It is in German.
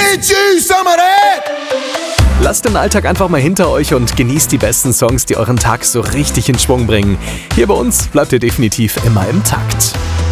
Tschüss, Samare! Lasst den Alltag einfach mal hinter euch und genießt die besten Songs, die euren Tag so richtig in Schwung bringen. Hier bei uns bleibt ihr definitiv immer im Takt.